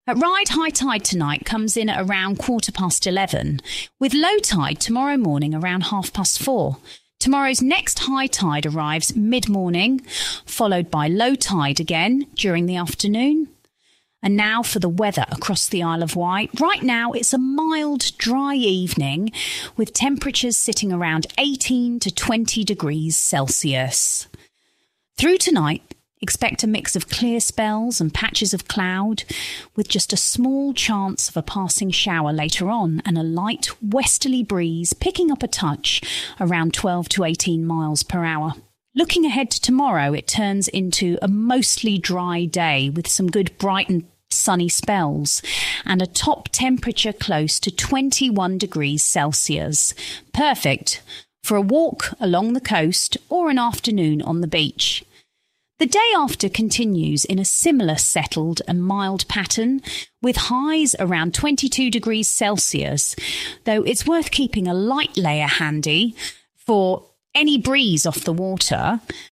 At Ryde, high tide tonight comes in at around 11:15, with low tide tomorrow morning around 4:30. Tomorrow's next high tide arrives mid-morning, followed by low tide again during the afternoon. And now for the weather across the Isle of Wight. Right now, it's a mild, dry evening with temperatures sitting around 18 to 20 degrees Celsius. Through tonight, expect a mix of clear spells and patches of cloud, with just a small chance of a passing shower later on and a light westerly breeze picking up a touch around 12 to 18 miles per hour. Looking ahead to tomorrow, it turns into a mostly dry day with some good bright and sunny spells and a top temperature close to 21 degrees Celsius. Perfect for a walk along the coast or an afternoon on the beach. The day after continues in a similar settled and mild pattern, with highs around 22 degrees Celsius, though it's worth keeping a light layer handy for any breeze off the water.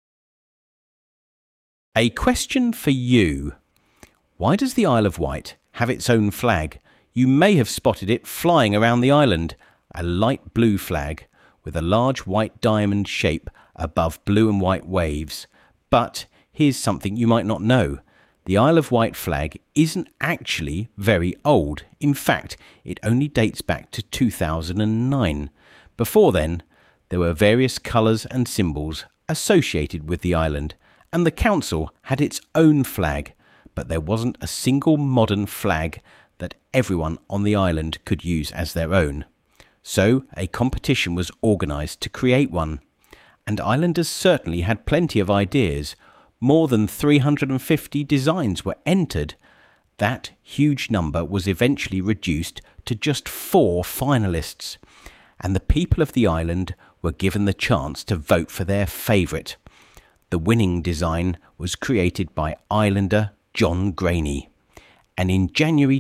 A question for you. Why does the Isle of Wight have its own flag? You may have spotted it flying around the island, a light blue flag with a large white diamond shape above blue and white waves. But here's something you might not know. The Isle of Wight flag isn't actually very old. In fact, it only dates back to 2009. Before then, there were various colours and symbols associated with the island, and the council had its own flag, but there wasn't a single modern flag that everyone on the island could use as their own. So a competition was organised to create one. And islanders certainly had plenty of ideas. More than 350 designs were entered. That huge number was eventually reduced to just 4 finalists. And the people of the island were given the chance to vote for their favourite. The winning design was created by islander John Graney. And in January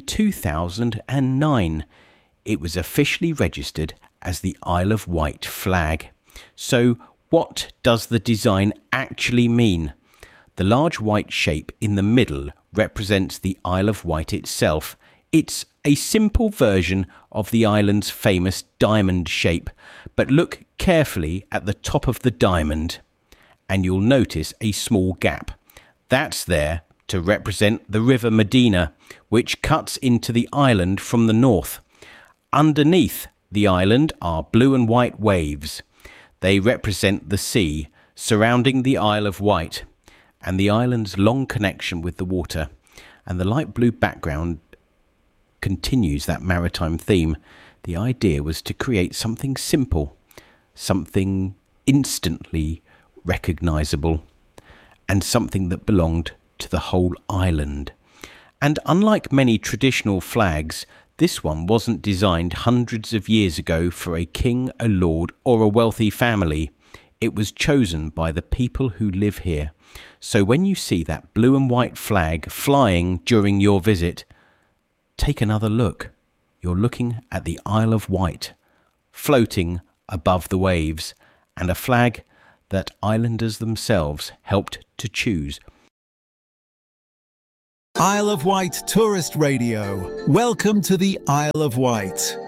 2009, it was officially registered as the Isle of Wight flag. So, what does the design actually mean? The large white shape in the middle represents the Isle of Wight itself. It's a simple version of the island's famous diamond shape, but look carefully at the top of the diamond and you'll notice a small gap. That's there to represent the River Medina, which cuts into the island from the north. Underneath the island are blue and white waves. They represent the sea surrounding the Isle of Wight and the island's long connection with the water. And the light blue background continues that maritime theme. The idea was to create something simple, something instantly recognisable, and something that belonged to the whole island. And unlike many traditional flags, this one wasn't designed hundreds of years ago for a king, a lord, or a wealthy family. It was chosen by the people who live here. So when you see that blue and white flag flying during your visit, take another look. You're looking at the Isle of Wight, floating above the waves, and a flag that islanders themselves helped to choose. Isle of Wight Tourist Radio. Welcome to the Isle of Wight.